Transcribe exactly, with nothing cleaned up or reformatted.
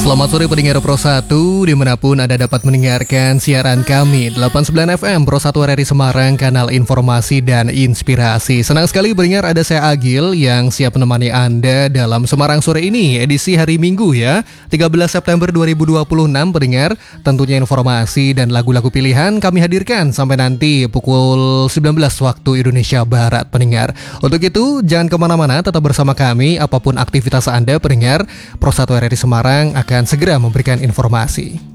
Selamat sore pendengar Pro satu, dimanapun Anda dapat mendengarkan siaran kami delapan puluh sembilan F M Pro satu R R I Semarang, kanal informasi dan inspirasi. Senang sekali pendengar, ada saya Agil yang siap menemani Anda dalam Semarang sore ini, edisi hari Minggu ya, tiga belas September dua ribu dua puluh enam pendengar. Tentunya informasi dan lagu-lagu pilihan kami hadirkan sampai nanti pukul sembilan belas waktu Indonesia Barat pendengar. Untuk itu jangan kemana-mana, tetap bersama kami apapun aktivitas Anda pendengar. Pro satu R R I Semarang akan segera memberikan informasi.